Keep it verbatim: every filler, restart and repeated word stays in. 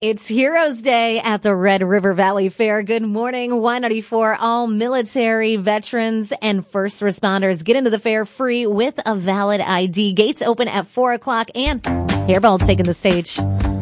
It's Heroes Day at the Red River Valley Fair. Good morning. Y ninety-four, all military, veterans, and first responders get into the fair free with a valid I D. Gates open at four o'clock, and Hairball's taking the stage.